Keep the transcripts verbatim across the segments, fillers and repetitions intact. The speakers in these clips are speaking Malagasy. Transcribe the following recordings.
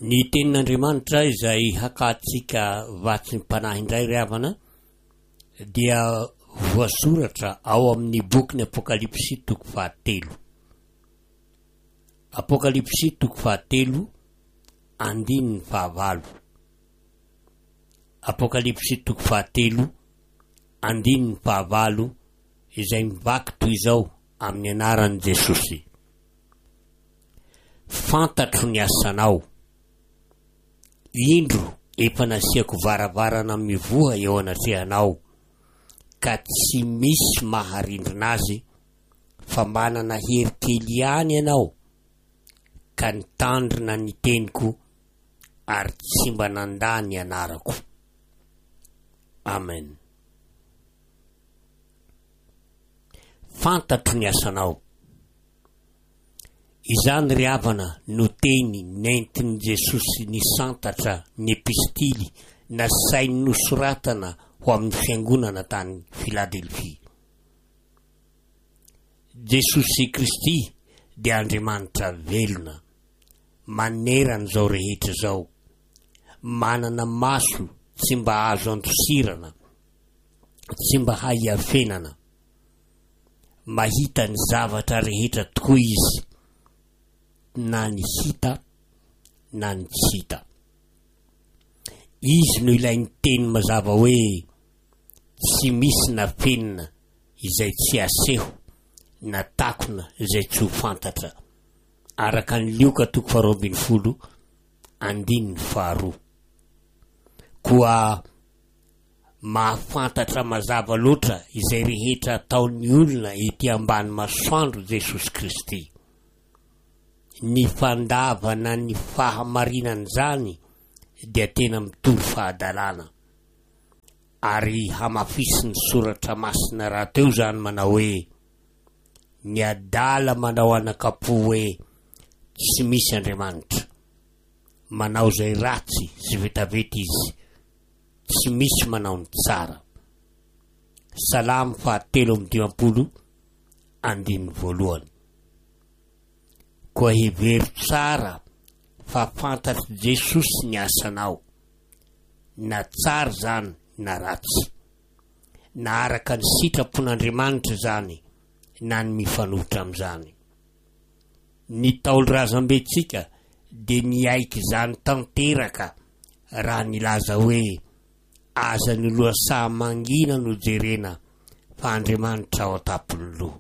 Ny tenin'Andriamanitra izay hakatsika vatsy ny panahy indray ry havana dia voasoratra ao amin'ny boky ny Apokalipsy toko fahatelo. Apokalipsy toko fahatelo andininy fahavalo. Apokalipsy toko fahatelo andininy fahavalo izay mivaky toy izao amin'ny anaran'i Jesosy. Fantatro ny asanao. Indro efa nasiako varavarana mivoha eo anatrehanao, ka tsy misy maharindrina azy, fa manana hery kely ihany ianao, ka nitandrina ny teniko ary tsy mba nandany anarako. Amen. Fantatro ny asanao. Izany ry havana no teny nentin'i Jesosy ny santatra ny epistily nasainy nosoratana ho amin'ny fiangonana tany Filadelfia. Jesosy Kristy dia Andriamanitra velona, manerana zao rehetra zao, manana maso tsy mba azo andosirana, tsy mba haiafenana, mahita ny zavatra rehetra tokoa izy, na ny hita na ny tsy hita. Izy no ilay ny teny mazava hoe tsy misy na penina izay tsy aseho, na takona izay tsy ho fantatra, araka ny Lioka toko faharoa ambin'ny folo andininy faharoa. Koa mahafantatra mazava loatra izay rehetra ataon'ny olona ety ambany masoandro Jesosy Kristy. Ny fandavana ny fahamarinana zany dia tena mitory fahadalana, ary hamafisy ny soratra masina raha teo zany manao hoe ny adala manao anakapo hoe tsy misy Andriamanitra, manao zay ratsy sy vetavety izy, tsy misy manao ny tsara. Salamo fahatelo amby dimampolo andininy voalohany. Koa hevery tsara fa fantatry Jesosy ny asanao, na tsara zany na ratsy, na araka ny sitrapon'Andriamanitra zany na ny mifanohitra am'zany. Ny taolo-razam-betsika de niaiky zany tanteraka raha nilaza hoe aza ny lohasaha mangina no jerena fa Andriamanitra ao an-tampony loha.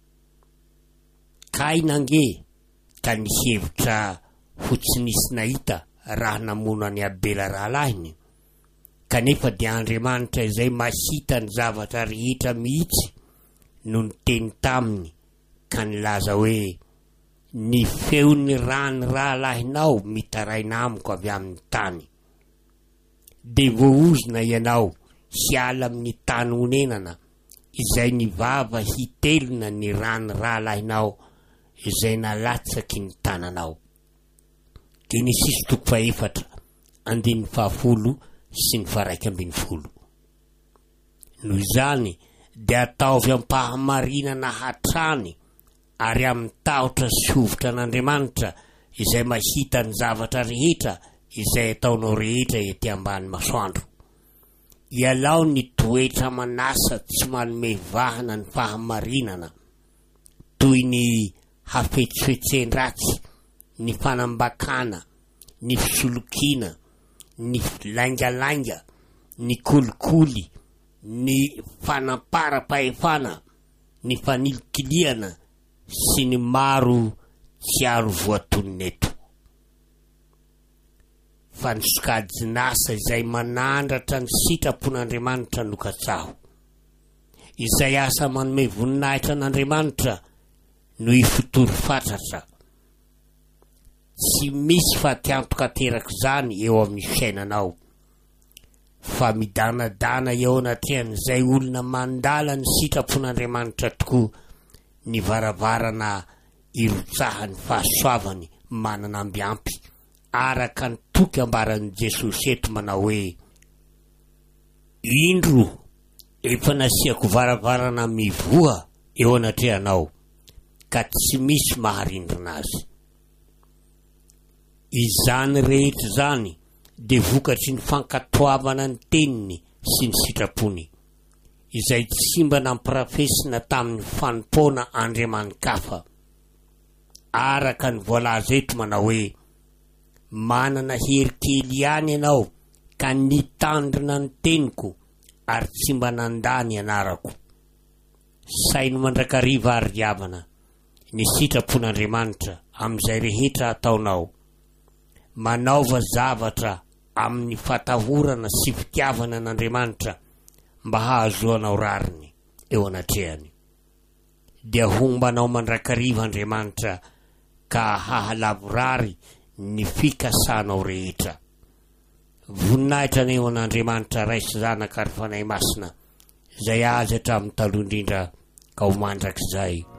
Kay nange ka nihevitra ho tsy nisy nahita raha namona ny Abela rahalahiny, kanefa dia Andriamanitra izay mahita ny zavatra rehetra mihitsy no niteny taminy, ka nilaza hoe ny feon'ny rany rahalahinao mitaraina amiko avy amin'ny tany. De voaozina ianao hiala amin'ny tany honenana izay ny vava hitelina ny rany rahalahinao izay nalatsaky ny tananao. Genesis toko faefatra andininy fahafolo sy ny faraika ambin'ny folo. Noho izany dia ataovy ampahamarinana hatrany ary amin'ny tahotra sy hovitra n'Andriamanitra izay mahita ny zavatra rehetra izay ataonao rehetra ety ambany masoandro. Ialao ny toetra manasa tsy manome vahana ny fahamarinana, toy ny hafetsifetsen-dratsy, ny fanambakana, ny fisolokina, ny laingalainga, ny kolikoly, ny fanampara-pahefana, ny fanilikiliana sy ny maro tsy aro voatonneto. Fa ny sokajinasa izay manandratra ny sitrapon'Andriamanitra no katsaho, izay asa manome voninahitra n'Andriamanitra no ifotory fatratra. Tsy misy fatiantoka teraka zany eo amin'ny fiainanao, fa midanadana eo anatrehan'izay olona mandala ny sitrapon'Andriamanitra tokoa ny varavarana irotsahany fahasoavany manana ambiampy, araka ny toky ambaran'i Jesosy eto manao hoe indro efa nasiako varavarana mivoha eo anatrehanao, ka tsy misy maharindrina azy. izany rehetra zany de vokatry ny fankatoavana ny teniny sy ny sitrapony izay tsy mba nampirafesina tamin'ny fanompoana Andriamanikafa. Araka ny voalaza eto manao hoe manana hery kely ihany ianao ka nitandrina ny teniko ary tsy mba nandany anarako. Saino mandrakariva ary diavana ny sitrapon'Andriamanitra amin'izay rehetra ataonao. Manaova zavatra amin'ny fatahorana sy fitiavana n'Andriamanitra mba hahazoanao rariny eo anatrehany. Dia hombanao mandrakariva Andriamanitra ka hahalavorary ny fikasanao rehetra. Voninahitra ny eo an'Andriamanitra ray sy zanaka ary fanahy masina, zay azy hatramin'ny taloha indrindra ka ho mandrakizay.